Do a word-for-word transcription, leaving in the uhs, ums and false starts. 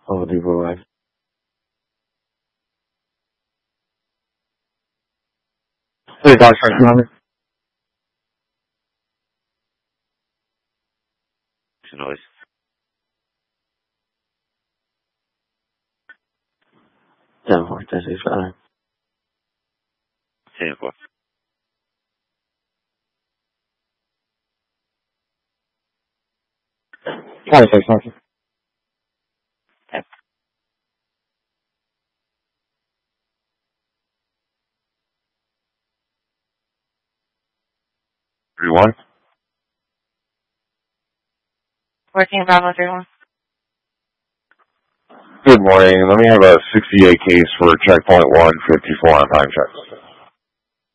Over the provide. Hey, Doctor Economic. Noise. ten four, ten six five. ten four. Got it, Doctor three one. Working Bravo three one. Good morning. Let me have a sixty-eight case for checkpoint one fifty-four on time check.